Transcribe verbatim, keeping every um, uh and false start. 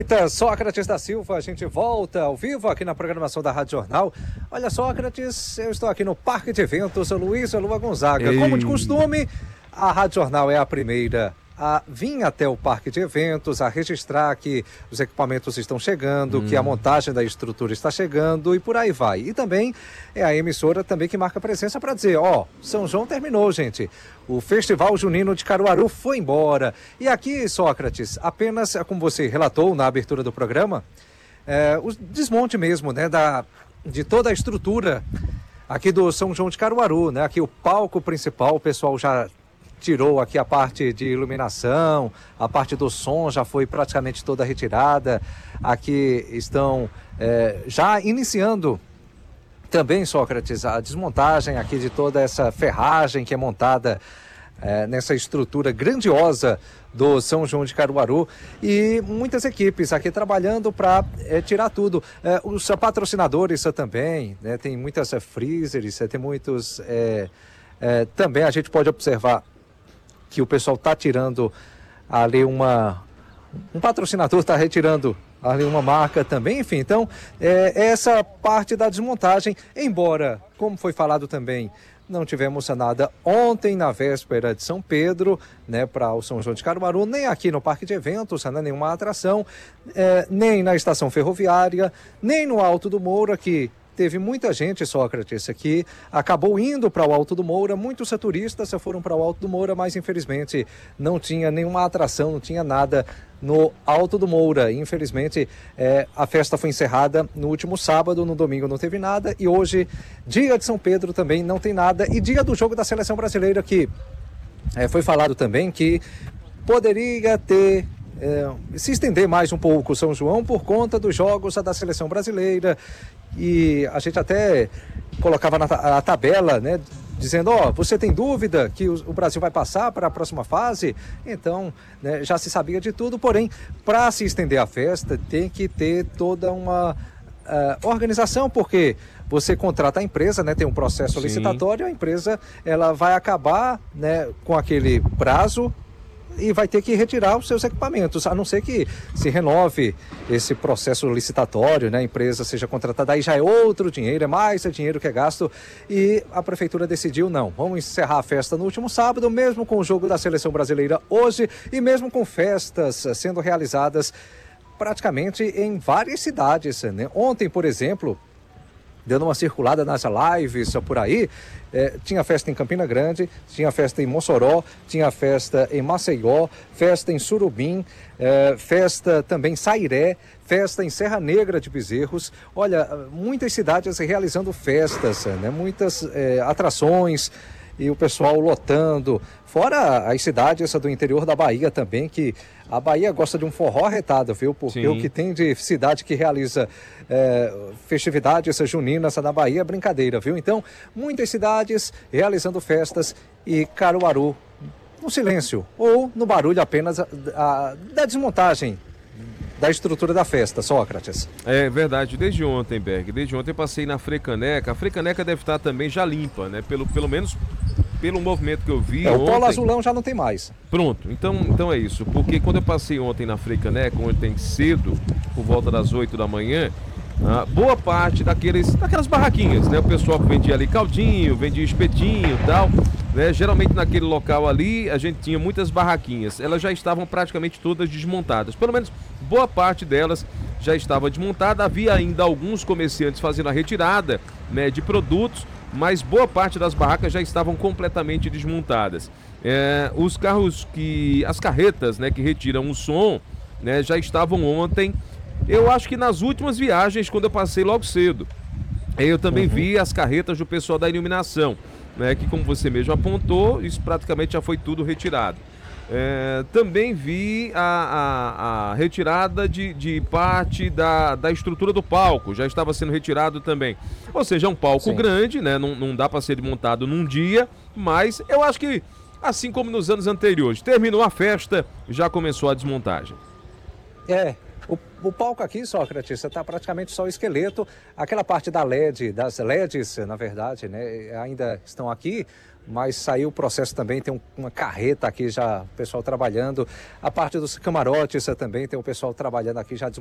Eita, Sócrates da Silva, a gente volta ao vivo aqui na programação da Rádio Jornal. Olha, Sócrates, eu estou aqui no Parque de Eventos Luiz Lua Gonzaga. Ei. Como de costume, a Rádio Jornal é a primeira a vir até o Parque de Eventos, a registrar que os equipamentos estão chegando, hum. que a montagem da estrutura está chegando e por aí vai. E também é a emissora também que marca presença para dizer, ó, São João terminou, gente. O Festival Junino de Caruaru foi embora. E aqui, Sócrates, apenas, como você relatou na abertura do programa, é, o desmonte mesmo, né, da, de toda a estrutura aqui do São João de Caruaru, né? Aqui o palco principal, o pessoal já tirou aqui a parte de iluminação, a parte do som já foi praticamente toda retirada. Aqui estão é, já iniciando também, Sócrates, a desmontagem aqui de toda essa ferragem que é montada é, nessa estrutura grandiosa do São João de Caruaru, e muitas equipes aqui trabalhando para é, tirar tudo. É, os patrocinadores também, né, tem muitas é, freezers, é, tem muitos... É, é, também a gente pode observar que o pessoal está tirando ali uma... Um patrocinador está retirando ali uma marca também, enfim. Então, é, essa parte da desmontagem, embora, como foi falado também, não tivemos nada ontem, na véspera de São Pedro, né, para o São João de Caruaru, nem aqui no Parque de Eventos, né, nenhuma atração, é, nem na estação ferroviária, nem no Alto do Moura, que teve muita gente, Sócrates, que acabou indo para o Alto do Moura, muitos turistas foram para o Alto do Moura, mas infelizmente não tinha nenhuma atração, não tinha nada no Alto do Moura. Infelizmente é, a festa foi encerrada no último sábado, no domingo não teve nada, e hoje, dia de São Pedro, também não tem nada, e dia do jogo da Seleção Brasileira, que é, foi falado também que poderia ter... É, se estender mais um pouco o São João por conta dos jogos da Seleção Brasileira, e a gente até colocava na a tabela, né, dizendo, ó, oh, você tem dúvida que o, o Brasil vai passar para a próxima fase? Então, né, já se sabia de tudo, porém, para se estender a festa, tem que ter toda uma uh, organização, porque você contrata a empresa, né, tem um processo Sim. licitatório, a empresa ela vai acabar, né, com aquele prazo e vai ter que retirar os seus equipamentos, a não ser que se renove esse processo licitatório, né? A empresa seja contratada, aí já é outro dinheiro, é mais dinheiro que é gasto, e a prefeitura decidiu, não, vamos encerrar a festa no último sábado, mesmo com o jogo da Seleção Brasileira hoje, e mesmo com festas sendo realizadas praticamente em várias cidades, né? Ontem, por exemplo, dando uma circulada nas lives por aí, eh, tinha festa em Campina Grande, tinha festa em Mossoró, tinha festa em Maceió, festa em Surubim, eh, festa também em Sairé, festa em Serra Negra de Bezerros. Olha, muitas cidades realizando festas, né? Muitas eh, atrações, e o pessoal lotando, fora as cidades do interior da Bahia também, que a Bahia gosta de um forró retado, viu? Porque Sim. o que tem de cidade que realiza é, festividades juninas na Bahia é brincadeira, viu? Então, muitas cidades realizando festas, e Caruaru no silêncio, ou no barulho apenas a, a, da desmontagem da estrutura da festa, Sócrates. É verdade, desde ontem, Berg, desde ontem eu passei na Frecaneca. A Frecaneca deve estar também já limpa, né? Pelo, pelo menos pelo movimento que eu vi é, ontem... O polo azulão já não tem mais. Pronto, então, então é isso, porque quando eu passei ontem na Frecaneca, ontem cedo, por volta das oito da manhã, ah, boa parte daqueles, daquelas barraquinhas, né? O pessoal que vendia ali caldinho, vendia espetinho e tal, né? Geralmente naquele local ali a gente tinha muitas barraquinhas, elas já estavam praticamente todas desmontadas, pelo menos boa parte delas já estava desmontada. Havia ainda alguns comerciantes fazendo a retirada, né, de produtos, mas boa parte das barracas já estavam completamente desmontadas. É, os carros que, as carretas, né, que retiram o som, né, já estavam ontem. Eu acho que nas últimas viagens, quando eu passei logo cedo, eu também uhum. vi as carretas do pessoal da iluminação, né, que, como você mesmo apontou, isso praticamente já foi tudo retirado. É, também vi a, a, a retirada de, de parte da, da estrutura do palco, já estava sendo retirado também. Ou seja, é um palco Sim. grande, né? Não, não dá para ser montado num dia, mas eu acho que, assim como nos anos anteriores, terminou a festa, já começou a desmontagem. É, O, o palco aqui, Sócrates, está praticamente só o esqueleto. Aquela parte da L E D, das L E Ds, na verdade, né, ainda estão aqui, mas saiu o processo também, tem um, uma carreta aqui já, o pessoal trabalhando. A parte dos camarotes também tem o pessoal trabalhando aqui já